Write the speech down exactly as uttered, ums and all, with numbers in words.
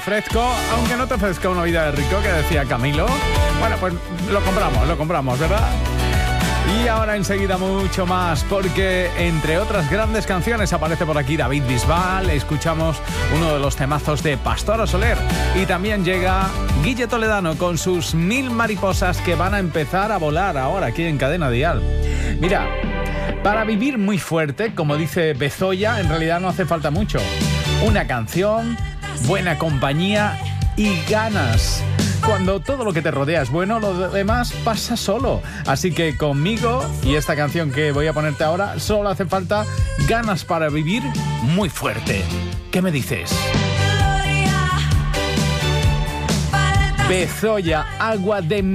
Fresco, aunque no te ofrezca una vida de rico, que decía Camilo. Bueno, pues lo compramos, lo compramos, ¿verdad? Y ahora enseguida mucho más, porque entre otras grandes canciones aparece por aquí David Bisbal, escuchamos uno de los temazos de Pastora Soler y también llega Guille Toledano con sus mil mariposas que van a empezar a volar ahora aquí en Cadena Dial. Mira, para vivir muy fuerte, como dice Bezoya, en realidad no hace falta mucho. Una canción, buena compañía y ganas. Cuando todo lo que te rodea es bueno, lo demás pasa solo. Así que conmigo y esta canción que voy a ponerte ahora, solo hace falta ganas para vivir muy fuerte. ¿Qué me dices? Bezoya, agua de